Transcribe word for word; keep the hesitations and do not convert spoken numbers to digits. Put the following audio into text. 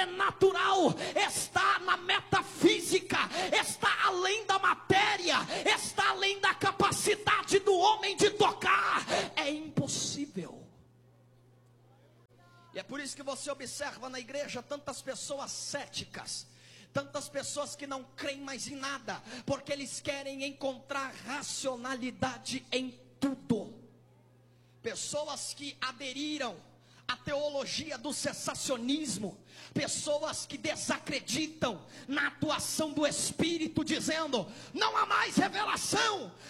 natural, está na metafísica, está além da matéria, está além da capacidade do homem de tocar. É impossível. E é por isso que você observa na igreja tantas pessoas céticas, tantas pessoas que não creem mais em nada, porque eles querem encontrar racionalidade em tudo. Pessoas que aderiram à teologia do cessacionismo, pessoas que desacreditam na atuação do Espírito, dizendo: não há mais revelação,